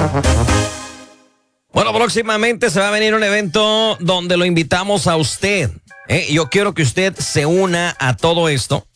Bueno, próximamente se va a venir un evento donde lo invitamos a usted. Yo quiero que usted se una a todo esto.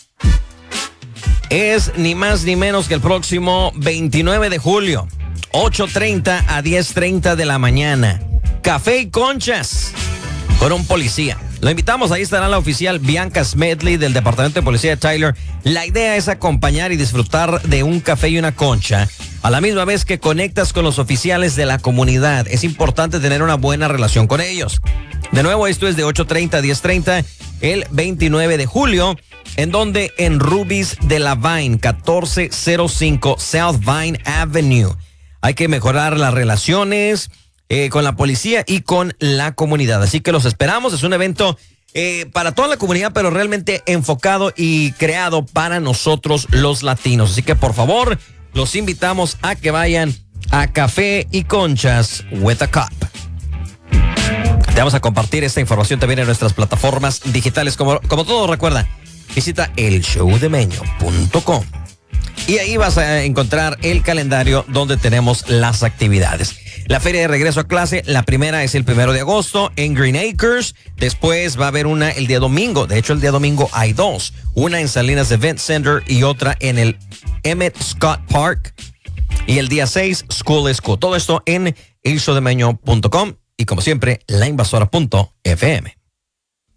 Es ni más ni menos que el próximo 29 de julio, 8:30 a 10:30 de la mañana. Café y conchas con un policía. Lo invitamos, ahí estará la oficial Bianca Smedley del Departamento de Policía de Tyler. La idea es acompañar y disfrutar de un café y una concha, a la misma vez que conectas con los oficiales de la comunidad. Es importante tener una buena relación con ellos. De nuevo, esto es de 8:30 a 10:30 el 29 de julio. ¿En donde? En Ruby's de la Vine, 1405 South Vine Avenue. Hay que mejorar las relaciones con la policía y con la comunidad. Así que los esperamos. Es un evento para toda la comunidad, pero realmente enfocado y creado para nosotros los latinos. Así que por favor, los invitamos a que vayan a Café y Conchas with a Cop. Te vamos a compartir esta información también en nuestras plataformas digitales. Como todo, recuerda, visita elshowdemeño.com. Y ahí vas a encontrar el calendario donde tenemos las actividades. La feria de regreso a clase, la primera es el 1 de agosto en Green Acres. Después va a haber una el día domingo. De hecho, el día domingo hay dos. Una en Salinas Event Center y otra en el Emmett Scott Park. Y el día 6, School is Cool. Todo esto en elshowdemeño.com y como siempre, lainvasora.fm.